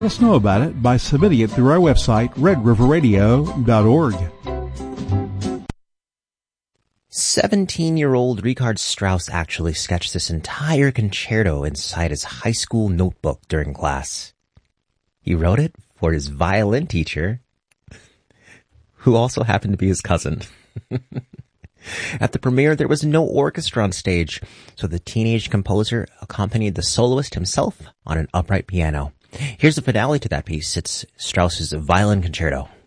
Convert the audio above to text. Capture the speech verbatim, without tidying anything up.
Let us know about it by submitting it through our website, red river radio dot org. seventeen-year-old Richard Strauss actually sketched this entire concerto inside his high school notebook during class. He wrote it for his violin teacher, who also happened to be his cousin. At the premiere, there was no orchestra on stage, so the teenage composer accompanied the soloist himself on an upright piano. Here's the finale to that piece. It's Strauss's Violin Concerto.